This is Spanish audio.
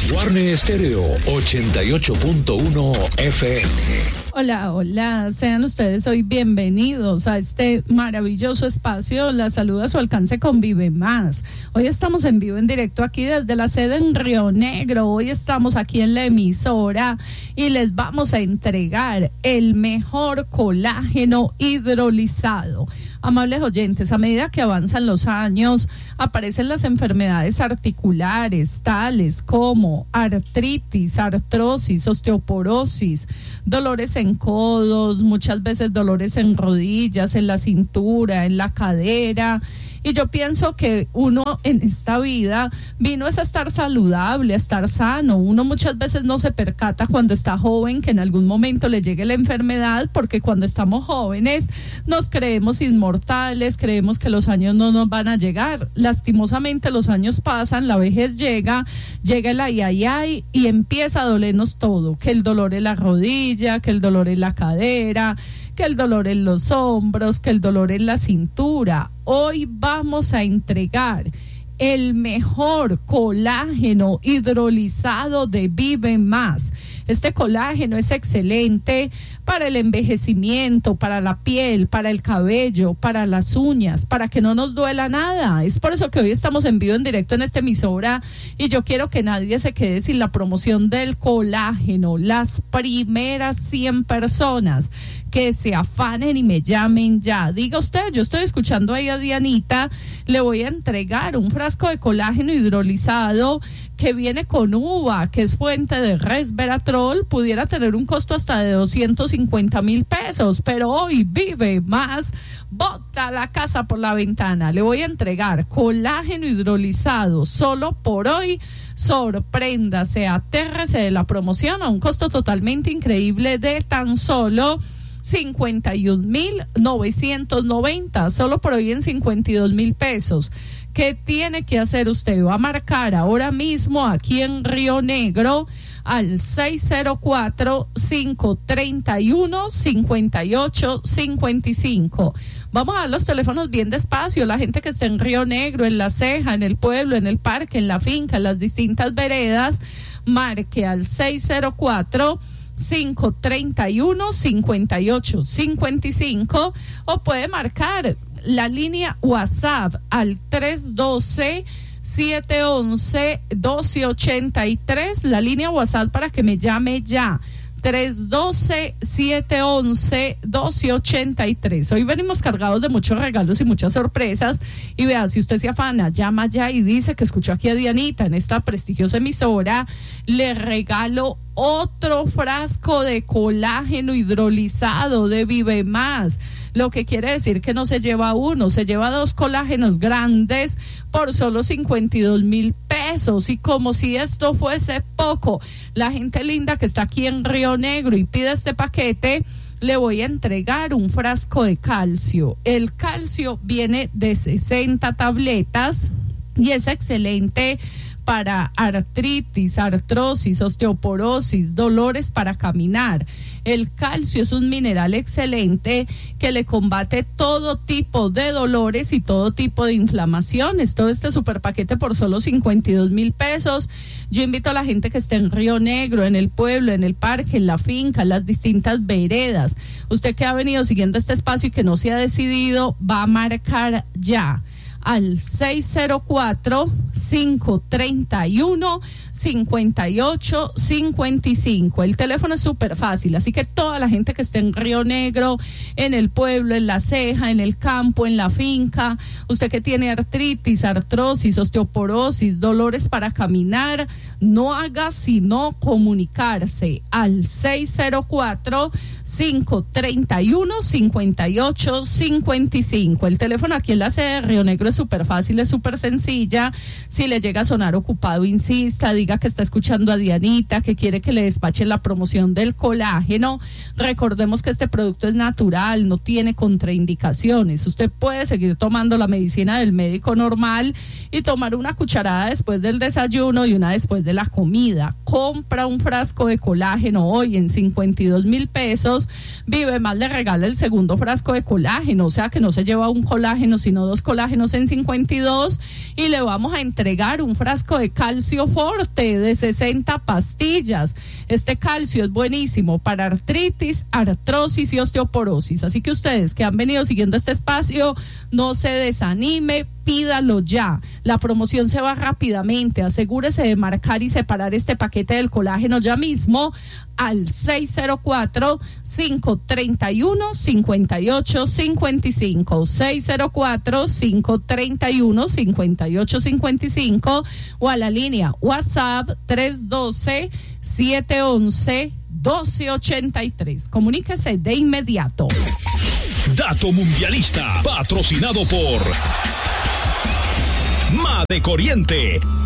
Guarne Estéreo 88.1 FM. Hola, hola, sean ustedes hoy bienvenidos a este maravilloso espacio. La saluda a su alcance con Vive Más. Hoy estamos en vivo, en directo aquí desde la sede en Río Negro. Hoy estamos aquí en la emisora y les vamos a entregar el mejor colágeno hidrolizado. Amables oyentes, a medida que avanzan los años, aparecen las enfermedades articulares, tales como artritis, artrosis, osteoporosis, dolores en codos, muchas veces dolores en rodillas, en la cintura, en la cadera. Y yo pienso que uno en esta vida vino es a estar saludable, a estar sano. Uno muchas veces no se percata cuando está joven que en algún momento le llegue la enfermedad, porque cuando estamos jóvenes nos creemos inmortales, creemos que los años no nos van a llegar. Lastimosamente los años pasan, la vejez llega el ay y empieza a dolernos todo, que el dolor en la rodilla, que el dolor en la cadera, que el dolor en los hombros, que el dolor en la cintura. Hoy vamos a entregar el mejor colágeno hidrolizado de Vive Más. Este colágeno es excelente para el envejecimiento, para la piel, para el cabello, para las uñas, para que no nos duela nada. Es por eso que hoy estamos en vivo, en directo en esta emisora, y yo quiero que nadie se quede sin la promoción del colágeno. Las primeras 100 personas que se afanen y me llamen ya. Diga usted, yo estoy escuchando ahí a Dianita, le voy a entregar un frasco de colágeno hidrolizado que viene con uva, que es fuente de resveratrol. Pudiera tener un costo hasta de 250,000 pesos, pero hoy Vive Más bota la casa por la ventana. Le voy a entregar colágeno hidrolizado solo por hoy. Sorpréndase, atérrese de la promoción a un costo totalmente increíble de tan solo 51,990, solo por hoy en 52,000 pesos. ¿Qué tiene que hacer usted? Va a marcar ahora mismo aquí en Río Negro al 604-531-5855. Vamos a dar los teléfonos bien despacio. La gente que está en Río Negro, en La Ceja, en el pueblo, en el parque, en la finca, en las distintas veredas, marque al 604-531-5855 o puede marcar la línea WhatsApp al 312-711-1283, la línea WhatsApp para que me llame ya. 312-711-1283. Hoy venimos cargados de muchos regalos y muchas sorpresas. Y vea, si usted se afana, llama ya y dice que escuchó aquí a Dianita en esta prestigiosa emisora, le regalo otro frasco de colágeno hidrolizado de Vive Más. Lo que quiere decir que no se lleva uno, se lleva 2 colágenos grandes por solo 52,000 pesos. Y como si esto fuese poco, la gente linda que está aquí en Río Negro y pide este paquete, le voy a entregar un frasco de calcio. El calcio viene de 60 tabletas y es excelente para artritis, artrosis, osteoporosis, dolores para caminar. El calcio es un mineral excelente que le combate todo tipo de dolores y todo tipo de inflamaciones. Todo este super paquete por solo 52,000 pesos. Yo invito a la gente que esté en Río Negro, en el pueblo, en el parque, en la finca, en las distintas veredas. Usted que ha venido siguiendo este espacio y que no se ha decidido, va a marcar ya al 604-531-5855. El teléfono es súper fácil, así que toda la gente que esté en Río Negro, en el pueblo, en La Ceja, en el campo, en la finca, usted que tiene artritis, artrosis, osteoporosis, dolores para caminar, no haga sino comunicarse al 604-531-5855. El teléfono aquí en la sede de Río Negro es súper fácil, es súper sencilla. Si le llega a sonar ocupado, insista, diga que está escuchando a Dianita, que quiere que le despache la promoción del colágeno. Recordemos que este producto es natural, no tiene contraindicaciones. Usted puede seguir tomando la medicina del médico normal y tomar una cucharada después del desayuno y una después de la comida. Compra un frasco de colágeno hoy en 52,000 pesos. Vive Más le regala el segundo frasco de colágeno, o sea que no se lleva un colágeno, sino 2 colágenos en en 52 y le vamos a entregar un frasco de calcio forte de 60 pastillas. Este calcio es buenísimo para artritis, artrosis y osteoporosis. Así que ustedes que han venido siguiendo este espacio, no se desanime, pídalo ya. La promoción se va rápidamente. Asegúrese de marcar y separar este paquete del colágeno ya mismo al 604-531-5855, 604-531-5855 o a la línea WhatsApp 312-711-1283. Comuníquese de inmediato. Dato Mundialista, patrocinado por Ma de Corriente.